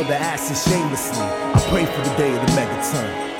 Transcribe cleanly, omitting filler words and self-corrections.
The asses shamelessly. I pray for the day of the megaton.